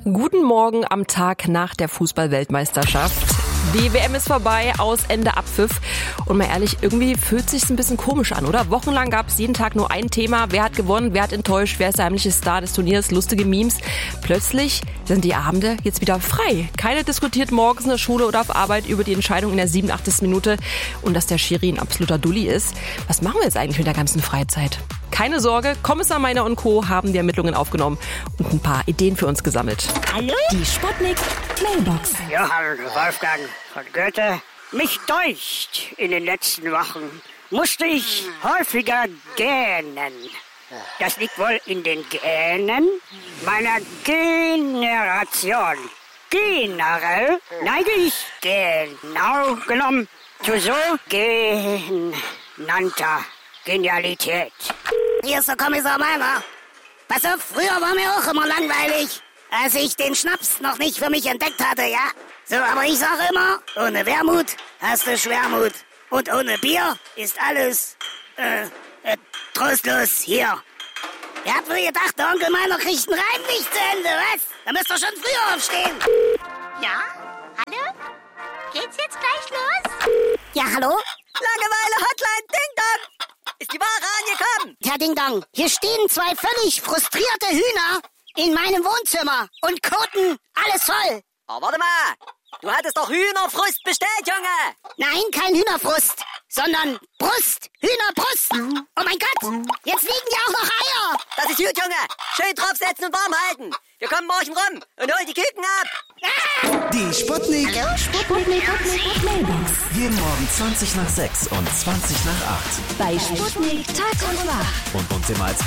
Guten Morgen am Tag nach der Fußball-Weltmeisterschaft. Die WM ist vorbei, aus Ende Abpfiff. Und mal ehrlich, irgendwie fühlt sich's ein bisschen komisch an, oder? Wochenlang gab es jeden Tag nur ein Thema. Wer hat gewonnen, wer hat enttäuscht, wer ist der heimliche Star des Turniers, lustige Memes. Plötzlich sind die Abende jetzt wieder frei. Keiner diskutiert morgens in der Schule oder auf Arbeit über die Entscheidung in der 87. Minute und dass der Schiri ein absoluter Dulli ist. Was machen wir jetzt eigentlich mit der ganzen Freizeit? Keine Sorge, Kommissar Meiner und Co. haben die Ermittlungen aufgenommen und ein paar Ideen für uns gesammelt. Hallo? Die Sputnik Mailbox. Johann Wolfgang von Goethe. Mich deucht, in den letzten Wochen musste ich häufiger gähnen. Das liegt wohl in den Gänen meiner Generation. Generell neige ich genau genommen zu so genannter Genialität. Hier ist der Kommissar Meiner. Pass auf, früher war mir auch immer langweilig, als ich den Schnaps noch nicht für mich entdeckt hatte, ja? So, aber ich sage immer, ohne Wermut hast du Schwermut. Und ohne Bier ist alles, trostlos hier. Ihr habt wohl gedacht, der Onkel Meiner kriegt einen Reim nicht zu Ende, was? Da müsst ihr schon früher aufstehen. Ja? Hallo? Geht's jetzt gleich los? Ja, hallo? Langeweile-Hotline, Ding-Dong! Ist die Ware angekommen? Herr Ding Dong, hier stehen zwei völlig frustrierte Hühner in meinem Wohnzimmer und koten alles voll. Oh, warte mal! Du hattest doch Hühnerfrust bestellt, Junge! Nein, kein Hühnerfrust, sondern Brust. Hühnerbrust. Oh mein Gott, jetzt liegen ja auch noch Eier. Das ist gut, Junge! Schön draufsetzen und warm halten! Wir kommen morgen rum und holen die Küken ab! Die Sputnik. Hallo? Sputnik Mailbox. Jeden Morgen 20 nach 6 und 20 nach 8. Bei Sputnik Tag und Wach. Und uns immer als